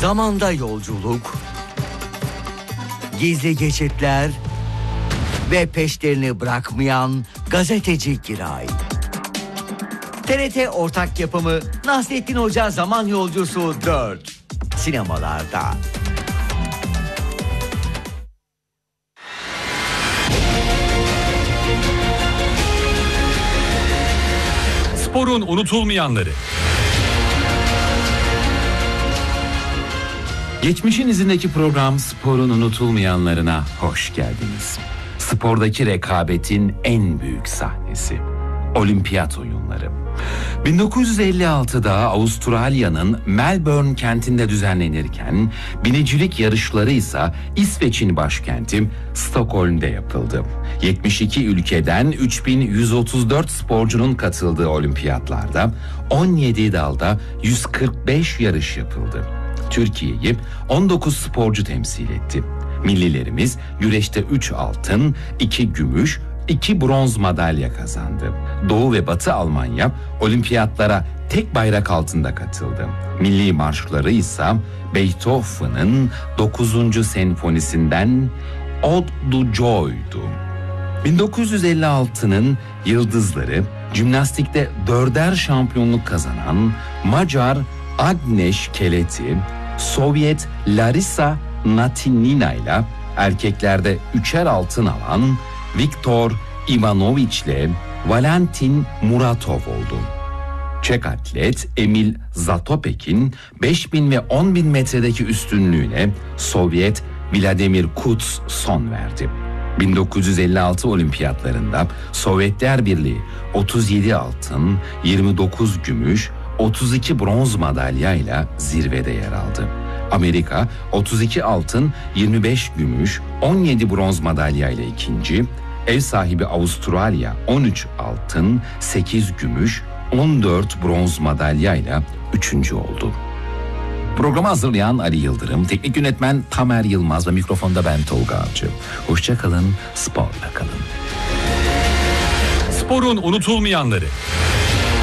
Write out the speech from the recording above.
zamanda yolculuk, gizli geçitler ve peşlerini bırakmayan gazeteci Giray. TRT ortak yapımı Nasrettin Hoca Zaman Yolcusu 4 sinemalarda. Sporun unutulmayanları. Geçmişin izindeki program Sporun unutulmayanlarına hoş geldiniz. Spordaki rekabetin en büyük sahnesi. Olimpiyat oyunları. 1956'da Avustralya'nın Melbourne kentinde düzenlenirken binicilik yarışları ise İsveç'in başkenti Stockholm'de yapıldı. 72 ülkeden 3134 sporcunun katıldığı olimpiyatlarda 17 dalda 145 yarış yapıldı. Türkiye'yi 19 sporcu temsil etti. Millilerimiz güreşte 3 altın, 2 gümüş, 2 bronz madalya kazandı. Doğu ve Batı Almanya olimpiyatlara tek bayrak altında katıldı. Milli marşları ise Beethoven'ın 9. senfonisinden Ode to Joy'du. 1956'nın yıldızları jimnastikte 4'er şampiyonluk kazanan Macar Agnes Keleti, Sovyet Larisa Natinina ile erkeklerde 3'er altın alan Viktor Ivanoviç ile Valentin Muratov oldu. Çek atlet Emil Zatopek'in 5000 ve 10.000 metredeki üstünlüğüne Sovyet Vladimir Kuts son verdi. 1956 olimpiyatlarında Sovyetler Birliği 37 altın, 29 gümüş, 32 bronz madalyayla zirvede yer aldı. Amerika 32 altın, 25 gümüş, 17 bronz madalyayla ikinci, ev sahibi Avustralya 13 altın, 8 gümüş, 14 bronz madalyayla üçüncü oldu. Programı hazırlayan Ali Yıldırım, teknik yönetmen Tamer Yılmaz ve mikrofonda ben Tolga Avcı. Hoşça kalın, sporla kalın. Sporun unutulmayanları.